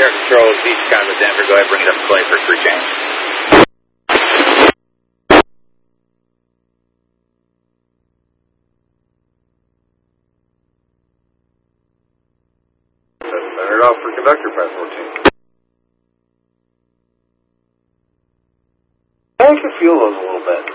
Air Control, Beach Chicago, Denver. Go ahead, bring it up to play for crew change. Center it off for conductor, pass 14. I can feel those a little bit.